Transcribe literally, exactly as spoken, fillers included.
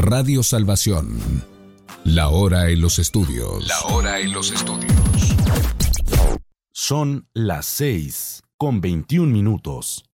Radio Salvación. La hora en los estudios. La hora en los estudios. Son las seis con veintiún minutos.